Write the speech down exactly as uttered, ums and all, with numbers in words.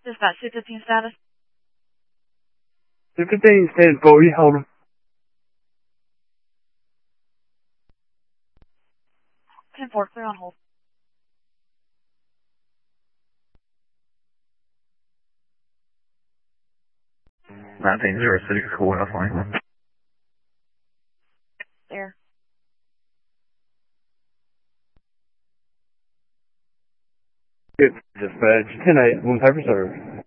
Dispatch two fifteen status. two fifteen stands forty, hold on. ten four, clear on hold. nineteen zero six, cool enough line. There. Good dispatch, ten eight, one paper serve.